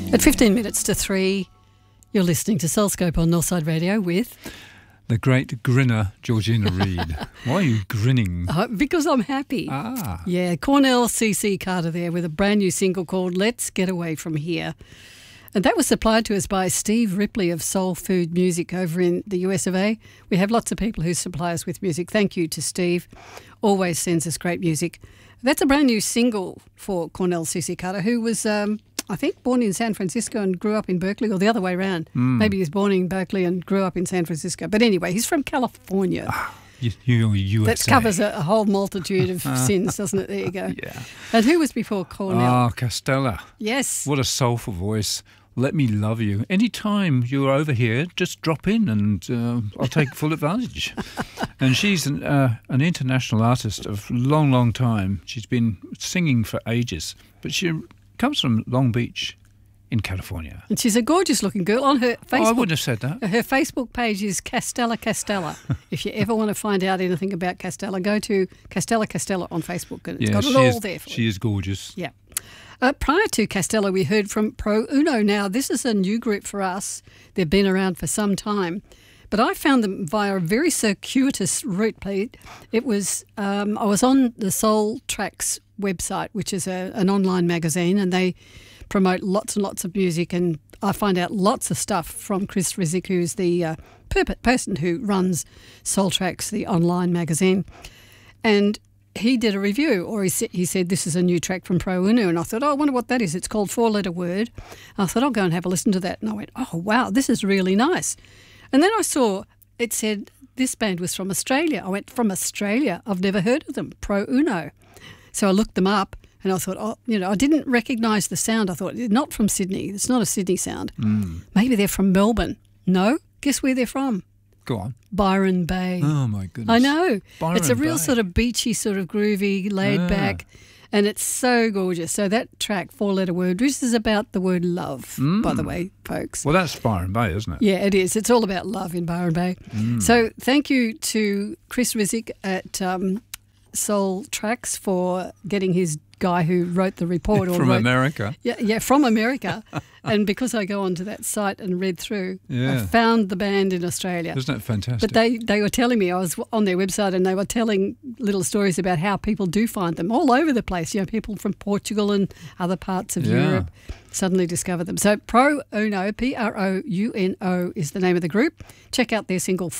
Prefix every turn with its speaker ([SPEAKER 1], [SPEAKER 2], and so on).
[SPEAKER 1] At 15 minutes to 3, you're listening to Soulscope on Northside Radio with...
[SPEAKER 2] the great grinner, Georgina Reid. Why are you grinning?
[SPEAKER 1] Because I'm happy.
[SPEAKER 2] Ah.
[SPEAKER 1] Yeah, Cornell CC Carter there with a brand new single called Let's Get Away From Here. And that was supplied to us by Steve Ripley of Soul Food Music over in the US of A. We have lots of people who supply us with music. Thank you to Steve. Always sends us great music. That's a brand new single for Cornell CC Carter, who was... I think born in San Francisco and grew up in Berkeley, or the other way around. Maybe he was born in Berkeley and grew up in San Francisco. But anyway, he's from California.
[SPEAKER 2] USA.
[SPEAKER 1] That covers a whole multitude of sins, doesn't it? There you go.
[SPEAKER 2] Yeah.
[SPEAKER 1] And who was before Cornell?
[SPEAKER 2] Castella.
[SPEAKER 1] Yes.
[SPEAKER 2] What a soulful voice. Let me love you. Anytime you're over here, just drop in and I'll take full advantage. And she's an international artist of long, long time. She's been singing for ages. But she comes from Long Beach in California.
[SPEAKER 1] And she's a gorgeous-looking girl. On her Facebook...
[SPEAKER 2] I wouldn't have said that.
[SPEAKER 1] Her Facebook page is Castella. If you ever want to find out anything about Castella, go to Castella on Facebook, and it's got it all there for you.
[SPEAKER 2] She is gorgeous.
[SPEAKER 1] Yeah. Prior to Castella, we heard from Pro Uno. Now, this is a new group for us. They've been around for some time. But I found them via a very circuitous route, Pete. It was, I was on the Soul Tracks website, which is an online magazine, and they promote lots and lots of music, and I find out lots of stuff from Chris Rizek, who's the person who runs Soul Tracks, the online magazine. And he did a review, or he said this is a new track from Pro Uno, and I thought, I wonder what that is. It's called Four Letter Word. I thought, I'll go and have a listen to that. And I went, oh, wow, this is really nice. And then I saw it said this band was from Australia. I went, from Australia? I've never heard of them, Pro Uno. So I looked them up and I thought, I didn't recognise the sound. I thought, not from Sydney. It's not a Sydney sound. Maybe they're from Melbourne. No? Guess where they're from?
[SPEAKER 2] Go on.
[SPEAKER 1] Byron Bay.
[SPEAKER 2] Oh, my goodness.
[SPEAKER 1] I know.
[SPEAKER 2] Byron
[SPEAKER 1] it's a real
[SPEAKER 2] Bay.
[SPEAKER 1] sort of beachy, sort of groovy, laid back. And it's so gorgeous. So that track, Four Letter Word, which is about the word love, by the way, folks.
[SPEAKER 2] Well, that's Byron Bay, isn't it?
[SPEAKER 1] Yeah, it is. It's all about love in Byron Bay. So thank you to Chris Rizek at Soul Tracks for getting his guy who wrote the report.
[SPEAKER 2] From America.
[SPEAKER 1] Yeah, from America. And because I go onto that site and read through,
[SPEAKER 2] Yeah.
[SPEAKER 1] I found the band in Australia.
[SPEAKER 2] Isn't that fantastic?
[SPEAKER 1] But they were telling me, I was on their website and they were telling little stories about how people do find them all over the place. You know, people from Portugal and other parts of Europe suddenly discover them. So Pro Uno, P-R-O-U-N-O is the name of the group. Check out their single